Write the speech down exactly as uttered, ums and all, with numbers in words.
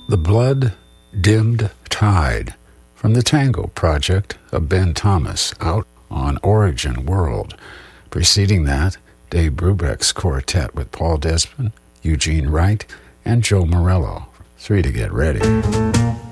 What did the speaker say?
The Blood-Dimmed Tide from the Tango Project of Ben Thomas out on Origin World. Preceding that, Dave Brubeck's quartet with Paul Desmond, Eugene Wright, and Joe Morello. Three to Get Ready.